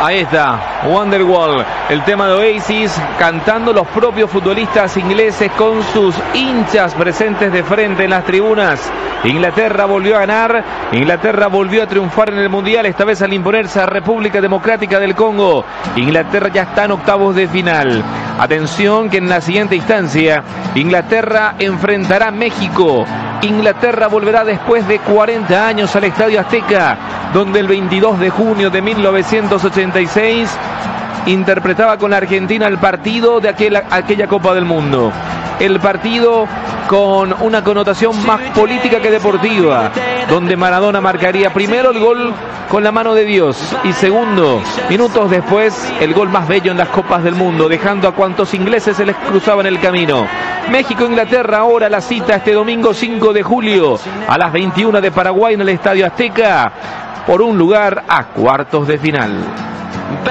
Ahí está, Wonderwall, el tema de Oasis, cantando los propios futbolistas ingleses con sus hinchas presentes de frente en las tribunas. Inglaterra volvió a ganar, Inglaterra volvió a triunfar en el Mundial, esta vez al imponerse a República Democrática del Congo. Inglaterra ya está en octavos de final. Atención que en la siguiente instancia, Inglaterra enfrentará a México. Inglaterra volverá después de 40 años al Estadio Azteca, donde el 22 de junio de 1986 interpretaba con la Argentina el partido de aquella Copa del Mundo. El partido con una connotación más política que deportiva, donde Maradona marcaría primero el gol con la mano de Dios y segundo, minutos después, el gol más bello en las Copas del Mundo, dejando a cuantos ingleses se les cruzaban el camino. México-Inglaterra, ahora la cita este domingo 5 de julio a las 21 de Paraguay en el Estadio Azteca por un lugar a cuartos de final.